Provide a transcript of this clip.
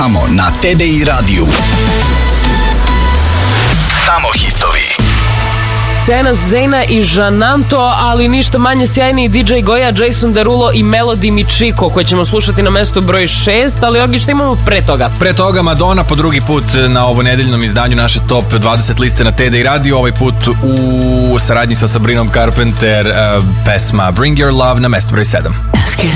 Samo na TDI radiju. Samo hitovi. Sjajna Zena i Žananto, ali ništa manje sjajni DJ Goja, Jason Derulo i Melody Michiko, koje ćemo slušati na mestu broj 6, ali Ogi, šta imamo pre toga? Pre toga Madonna po drugi put na ovo nedeljnom izdanju naše Top 20 liste na TDI radio, ovaj put u saradnji sa Sabrinom Carpenter, pesma Bring Your Love na mestu broj 7.